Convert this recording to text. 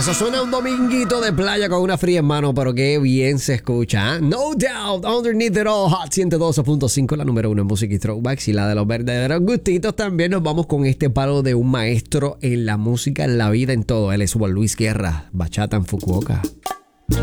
Eso suena un dominguito de playa con una fría en mano, pero qué bien se escucha, ¿eh? No Doubt, Underneath It All, Hot 112.5, la número 1 en música y throwbacks, y la de los verdaderos gustitos. También nos vamos con este palo de un maestro en la música, en la vida, en todo. Él es Juan Luis Guerra, Bachata en Fukuoka.